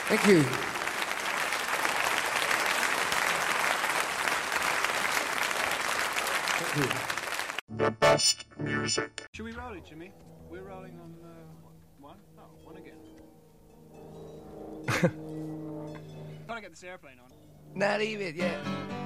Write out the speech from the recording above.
Thank you. Thank you. The best music. Should we roll it, Jimmy? We're rolling on one? Oh, one again. Gotta get this airplane on. Not even, yeah.